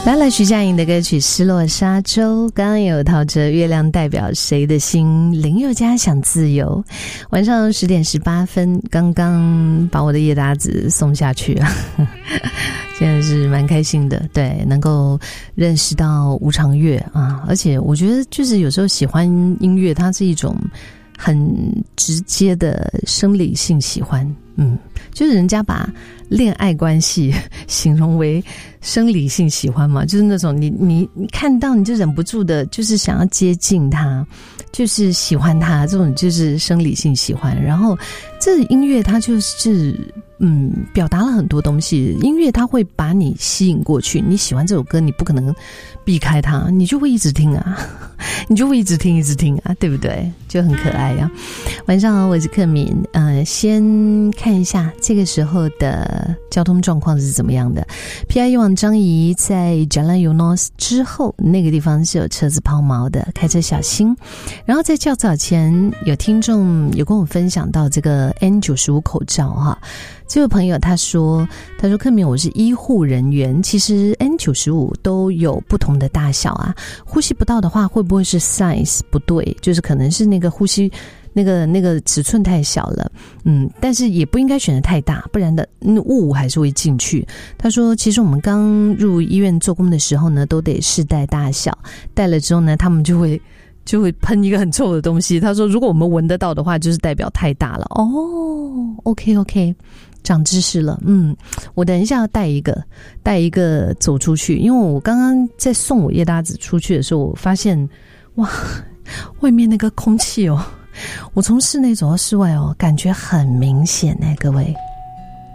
来徐佳莹的歌曲《失落沙洲》，刚刚有陶喆《月亮代表谁的心》，林宥嘉想自由。晚上10点18分，刚刚把我的夜搭子送下去啊，现在是蛮开心的，对，能够认识到吴长月啊，而且我觉得就是有时候喜欢音乐，它是一种很直接的生理性喜欢，就是人家把恋爱关系形容为生理性喜欢嘛，就是那种你看到你就忍不住的，就是想要接近他，就是喜欢他，这种就是生理性喜欢。然后这音乐它就是表达了很多东西，音乐它会把你吸引过去，你喜欢这首歌，你不可能避开它，你就会一直听啊，你就会一直听一直听啊，对不对？就很可爱啊。晚上好，我是克敏，先看一下这个时候的交通状况是怎么样的。PIE 往张仪在 Jalan Eunos 之后，那个地方是有车子抛锚的，开车小心。然后在较早前有听众有跟我分享到这个 N95 口罩哈，这位朋友他说克敏，我是医护人员，其实 N95 都有不同的大小啊，呼吸不到的话会不会是 size 不对，就是可能是那个呼吸那个尺寸太小了，但是也不应该选得太大，不然的雾还是会进去。他说其实我们刚入医院做工的时候呢，都得试戴大小，戴了之后呢，他们就会喷一个很臭的东西。他说如果我们闻得到的话，就是代表太大了。OK， 长知识了。我等一下要带一个走出去，因为我刚刚在送我夜搭子出去的时候，我发现哇，外面那个空气我从室内走到室外感觉很明显各位。